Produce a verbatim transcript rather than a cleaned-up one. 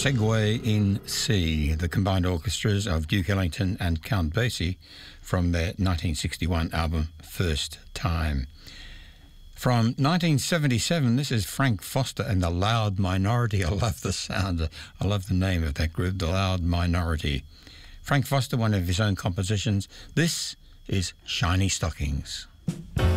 Segway in C, the combined orchestras of Duke Ellington and Count Basie from their nineteen sixty-one album First Time. From nineteen seventy-seven, this is Frank Foster and the Loud Minority. I love the sound. I love the name of that group, the Loud Minority. Frank Foster, one of his own compositions. This is Shiny Stockings.